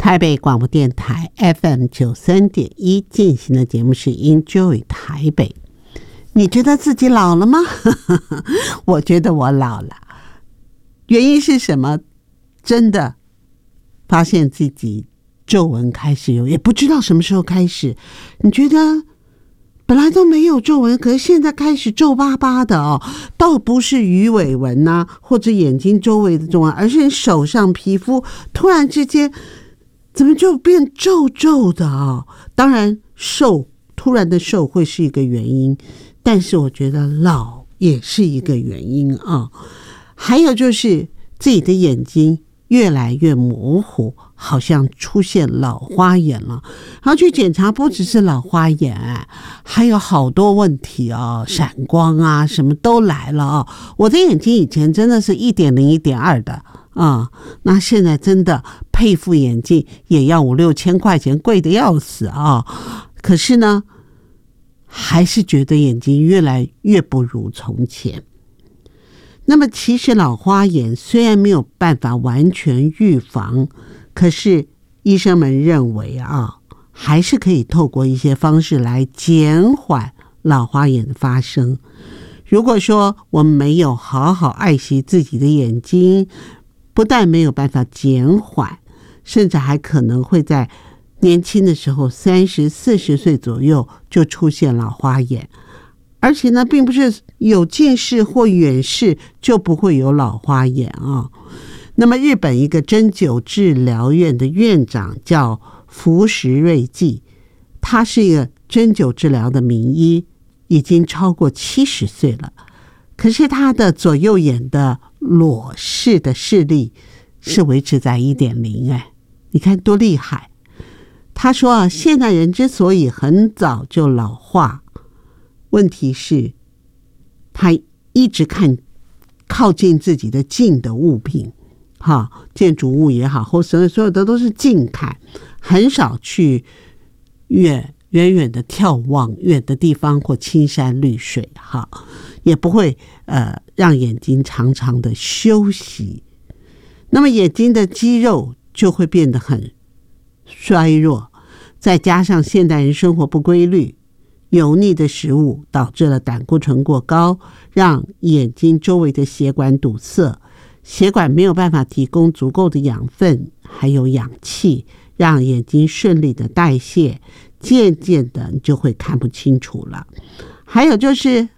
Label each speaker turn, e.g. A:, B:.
A: 台北广播电台 FM93.1 进行的节目是 Enjoy 台北。你觉得自己老了吗？我觉得我老了。原因是什么？真的发现自己皱纹开始有，也不知道什么时候开始。你觉得本来都没有皱纹，可是现在开始皱巴巴的哦，倒不是鱼尾纹啊，或者眼睛周围的皱纹，而是你手上皮肤突然之间怎么就变皱皱的哦？当然突然的瘦会是一个原因，但是我觉得老也是一个原因啊。还有就是自己的眼睛越来越模糊，好像出现老花眼了。然后去检查，不只是老花眼，还有好多问题啊，闪光啊，什么都来了啊。我的眼睛以前真的是 1.0 1.2 的啊，那现在真的配副眼镜也要5、6千块钱，贵的要死啊。可是呢，还是觉得眼睛越来越不如从前。那么其实老花眼虽然没有办法完全预防，可是医生们认为还是可以透过一些方式来减缓老花眼的发生。如果说我们没有好好爱惜自己的眼睛，不但没有办法减缓，甚至还可能会在年轻的时候30、40岁左右就出现老花眼。而且呢，并不是有近视或远视就不会有老花眼啊。那么日本一个针灸治疗院的院长叫福石瑞纪，他是一个针灸治疗的名医，已经超过70岁了。可是他的左右眼的裸视的视力是维持在 1.0， 你看多厉害。他说现代人之所以很早就老化，问题是他一直看靠近自己的近的物品，建筑物也好，或所有的都是近看，很少去远远的眺望远的地方或青山绿水，也不会让眼睛长长的休息。那么眼睛的肌肉就会变得很衰弱，再加上现代人生活不规律，油腻的食物导致了胆固醇过高，让眼睛周围的血管堵塞，血管没有办法提供足够的养分还有氧气，让眼睛顺利的代谢，渐渐的你就会看不清楚了。还有就是